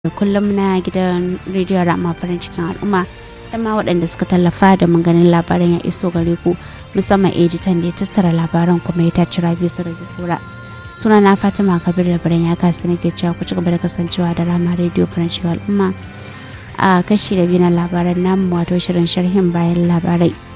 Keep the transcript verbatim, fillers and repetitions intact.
da kullum na gidan rediyo Rama farin cikin al'umma da ma waɗanda suka tallafa da mun ganin labaran ya iso gare ku, musamman editan da ya tattara labaran kuma ya tace rabi su rage kura. Suna na Fatima Kabir da Biran ya kasu nake cewa ku ci gaba da kasancewa da Rama rediyo farin cikin al'umma a kashi da biyu na labaran namu wato shirin sharhin bayan labarai.